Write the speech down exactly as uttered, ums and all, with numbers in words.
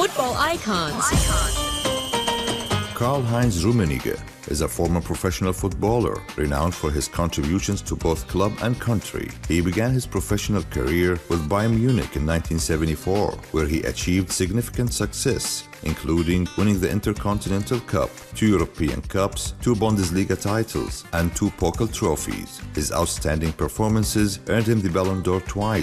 Football icons. Karl-Heinz Rummenigge is a former professional footballer, renowned for his contributions to both club and country. He began his professional career with Bayern Munich in nineteen seventy-four, where he achieved significant success, including winning the Intercontinental Cup, two European Cups, two Bundesliga titles, and two Pokal trophies. His outstanding performances earned him the Ballon d'Or twice.